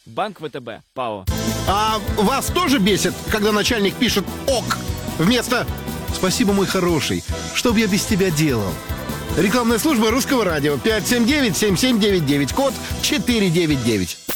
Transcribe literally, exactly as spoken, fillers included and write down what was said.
Банк ВТБ, ПАО. А вас тоже бесит, когда начальник пишет «ок» вместо «спасибо, мой хороший, что бы я без тебя делал»? Рекламная служба Русского радио. пять семь девять семь семь девять девять, код четыре девять девять.